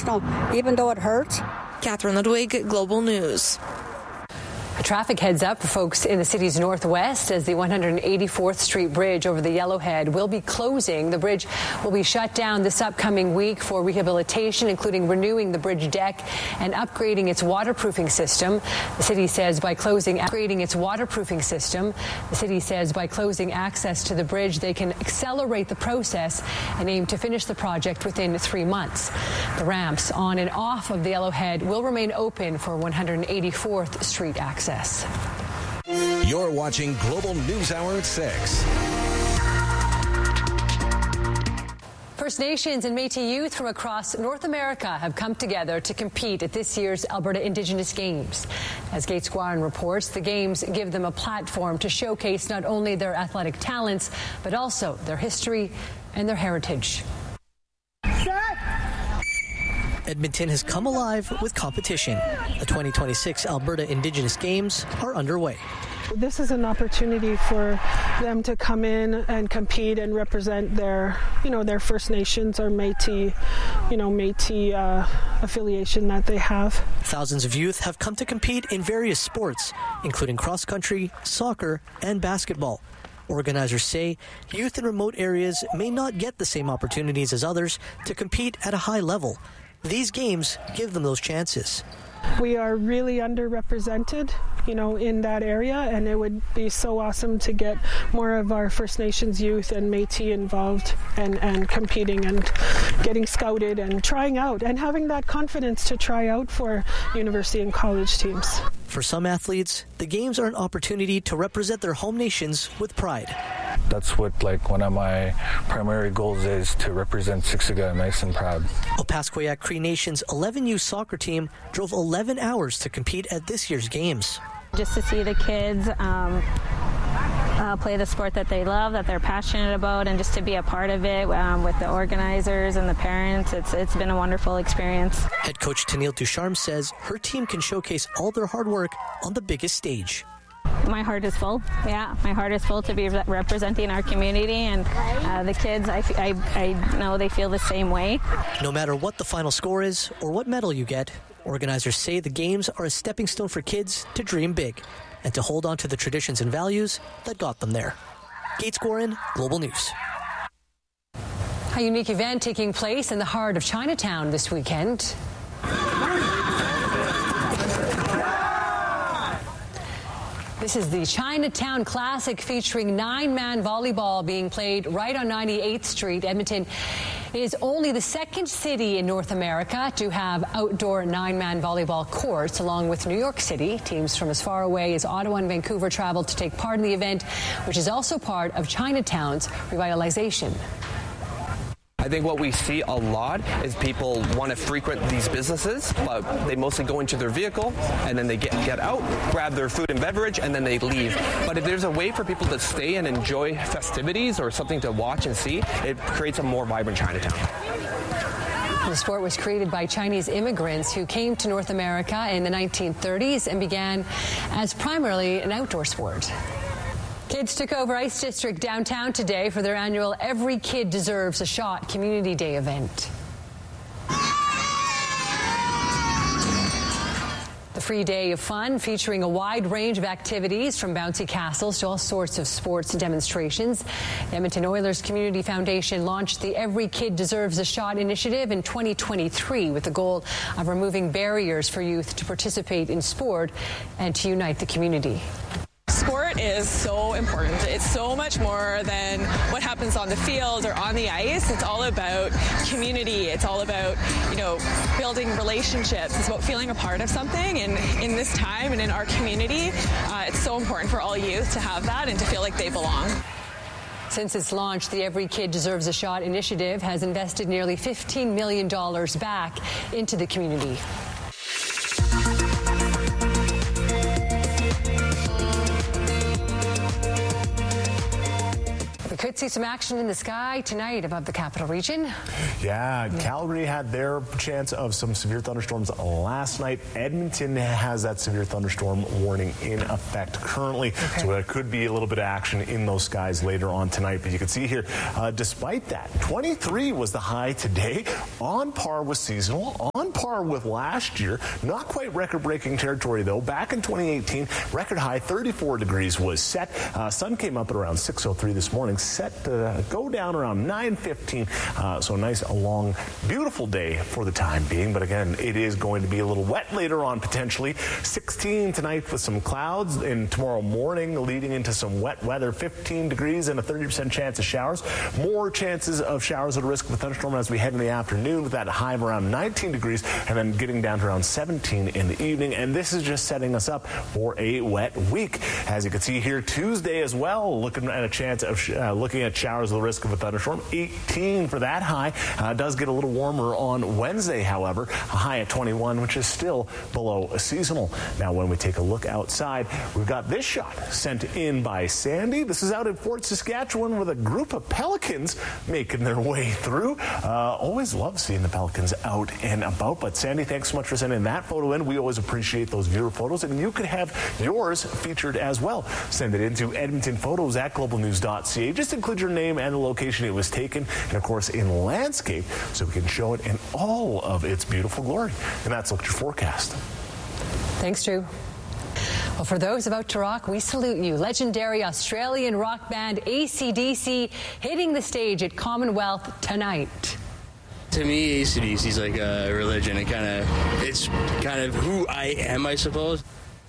emotional, even though it hurts. Catherine Ludwig, Global News. A traffic heads up for folks in the city's northwest as the 184th Street Bridge over the Yellowhead will be closing. The bridge will be shut down this upcoming week for rehabilitation, including renewing the bridge deck and upgrading its waterproofing system. The city says by closing access to the bridge, they can accelerate the process and aim to finish the project within 3 months. The ramps on and off of the Yellowhead will remain open for 184th Street access. You're watching Global News Hour at 6. First Nations and Métis youth from across North America have come together to compete at this year's Alberta Indigenous Games. As Gates Guarin reports, the Games give them a platform to showcase not only their athletic talents, but also their history and their heritage. Edmonton has come alive with competition. The 2026 Alberta Indigenous Games are underway. This is an opportunity for them to come in and compete and represent their First Nations or Métis affiliation that they have. Thousands of youth have come to compete in various sports, including cross-country, soccer, and basketball. Organizers say youth in remote areas may not get the same opportunities as others to compete at a high level. These games give them those chances. We are really underrepresented, in that area, and it would be so awesome to get more of our First Nations youth and Métis involved and competing and getting scouted and trying out and having that confidence to try out for university and college teams. For some athletes, the games are an opportunity to represent their home nations with pride. That's what one of my primary goals is, to represent Siksika nice and proud. Opaskwayak Cree Nation's 11U soccer team drove 11 hours to compete at this year's games. Just to see the kids play the sport that they love, that they're passionate about, and just to be a part of it with the organizers and the parents, it's been a wonderful experience. Head coach Tennille Ducharme says her team can showcase all their hard work on the biggest stage. My heart is full. Yeah, my heart is full to be representing our community, and the kids, I know they feel the same way. No matter what the final score is or what medal you get, organizers say the games are a stepping stone for kids to dream big and to hold on to the traditions and values that got them there. Gates Guarin, Global News. A unique event taking place in the heart of Chinatown this weekend. This is the Chinatown Classic featuring 9-man volleyball being played right on 98th Street. Edmonton is only the second city in North America to have outdoor 9-man volleyball courts, along with New York City. Teams from as far away as Ottawa and Vancouver traveled to take part in the event, which is also part of Chinatown's revitalization. I think what we see a lot is people want to frequent these businesses, but they mostly go into their vehicle and then they get out, grab their food and beverage, and then they leave. But if there's a way for people to stay and enjoy festivities or something to watch and see, it creates a more vibrant Chinatown. The sport was created by Chinese immigrants who came to North America in the 1930s and began as primarily an outdoor sport. Kids took over Ice District downtown today for their annual Every Kid Deserves a Shot Community Day event. The free day of fun featuring a wide range of activities from bouncy castles to all sorts of sports and demonstrations. The Edmonton Oilers Community Foundation launched the Every Kid Deserves a Shot initiative in 2023 with the goal of removing barriers for youth to participate in sport and to unite the community. Sport is so important. It's so much more than what happens on the field or on the ice. It's all about community. It's all about, building relationships. It's about feeling a part of something. And in this time and in our community, it's so important for all youth to have that and to feel like they belong. Since its launch, the Every Kid Deserves a Shot initiative has invested nearly $15 million back into the community. The could see some action in the sky tonight above the capital region. Yeah, Calgary had their chance of some severe thunderstorms last night. Edmonton has that severe thunderstorm warning in effect currently. So there could be a little bit of action in those skies later on tonight. But you can see here, despite that, 23 was the high today, on par with seasonal, on par with last year. Not quite record-breaking territory, though. Back in 2018, record high 34 degrees was set. Sun came up at around 6:03 this morning, set to go down around 9:15. So a nice, long, beautiful day for the time being. But again, it is going to be a little wet later on, potentially. 16 tonight with some clouds, and tomorrow morning leading into some wet weather. 15 degrees and a 30% chance of showers. More chances of showers at a risk of a thunderstorm as we head in the afternoon, with that high of around 19 degrees and then getting down to around 17 in the evening. And this is just setting us up for a wet week. As you can see here, Tuesday as well, looking at a chance of looking at showers with a risk of a thunderstorm. 18 for that high. Does get a little warmer on Wednesday, however, a high at 21, which is still below seasonal. Now, when we take a look outside, we've got this shot sent in by Sandy. This is out in Fort Saskatchewan with a group of pelicans making their way through. Always love seeing the pelicans out and about. But Sandy, thanks so much for sending that photo in. We always appreciate those viewer photos, and you could have yours featured as well. Send it into edmontonphotos@globalnews.ca. Just include your name and the location it was taken, and of course in landscape, so we can show it in all of its beautiful glory. And that's Look at Your Forecast. Thanks, Drew. Well, for those about to rock, we salute you. Legendary Australian rock band AC/DC hitting the stage at Commonwealth tonight. To me, AC/DC is like a religion. It's kind of who I am, I suppose.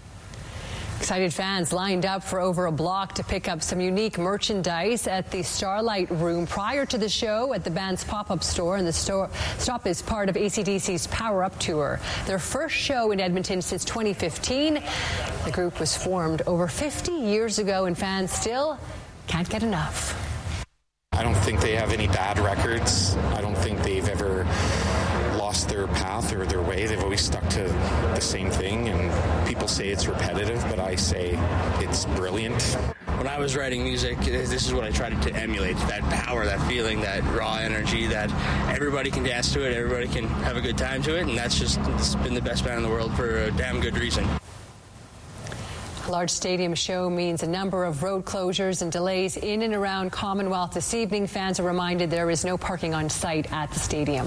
Excited fans lined up for over a block to pick up some unique merchandise at the Starlight Room prior to the show at the band's pop-up store. And the stop is part of AC/DC's Power Up Tour, their first show in Edmonton since 2015. The group was formed over 50 years ago, and fans still can't get enough. I don't think they have any bad records. I don't think they've ever lost their path or their way. They've always stuck to the same thing, and people say it's repetitive, but I say it's brilliant. When I was writing music, this is what I tried to emulate, that power, that feeling, that raw energy, that everybody can dance to it, everybody can have a good time to it, and it's been the best band in the world for a damn good reason. A large stadium show means a number of road closures and delays in and around Commonwealth this evening. Fans are reminded there is no parking on site at the stadium.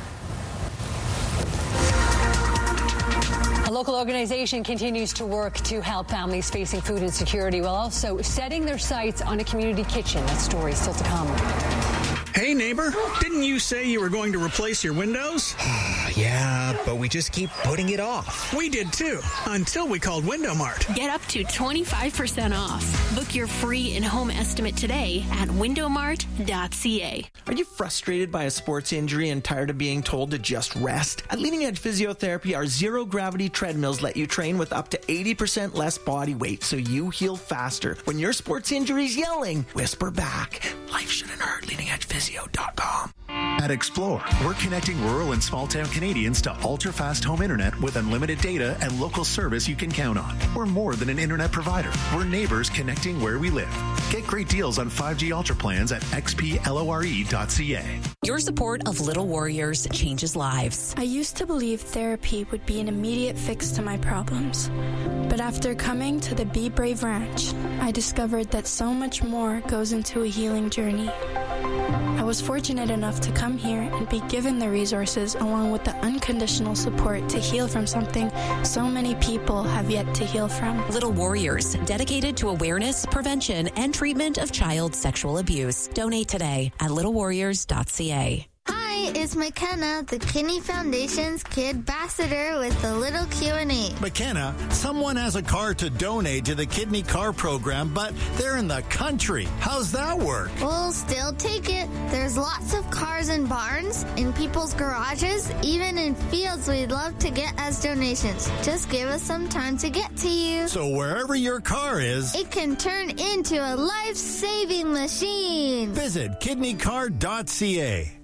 A local organization continues to work to help families facing food insecurity while also setting their sights on a community kitchen. That story still to come. Hey, neighbor, didn't you say you were going to replace your windows? Yeah, but we just keep putting it off. We did too, until we called Window Mart. Get up to 25% off. Book your free in-home estimate today at windowmart.ca. Are you frustrated by a sports injury and tired of being told to just rest? At Leading Edge Physiotherapy, our zero-gravity treadmills let you train with up to 80% less body weight so you heal faster. When your sports injury's yelling, whisper back. Life shouldn't hurt. LeadingEdgePhysio.com. At Explore, we're connecting rural and small-town Canadians to ultra-fast home internet with unlimited data and local service you can count on. We're more than an internet provider. We're neighbors connecting where we live. Get great deals on 5G Ultra plans at xplore.ca. Your support of Little Warriors changes lives. I used to believe therapy would be an immediate fix to my problems. But after coming to the Be Brave Ranch, I discovered that so much more goes into a healing journey. I was fortunate enough to come here and be given the resources along with the unconditional support to heal from something so many people have yet to heal from. Little Warriors, dedicated to awareness, prevention, and treatment of child sexual abuse. Donate today at littlewarriors.ca. Hi, it's McKenna, the Kidney Foundation's Kid Ambassador with a little Q&A. McKenna, someone has a car to donate to the Kidney Car Program, but they're in the country. How's that work? We'll still take it. There's lots of cars in barns, in people's garages, even in fields we'd love to get as donations. Just give us some time to get to you. So wherever your car is, it can turn into a life-saving machine. Visit kidneycar.ca.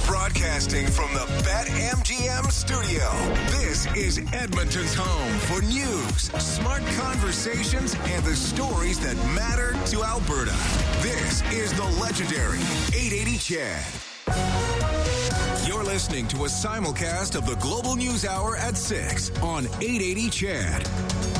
Broadcasting from the BetMGM studio, this is Edmonton's home for news, smart conversations, and the stories that matter to Alberta. This is the legendary 880 Chad. You're listening to a simulcast of the Global News Hour at 6 on 880 Chad.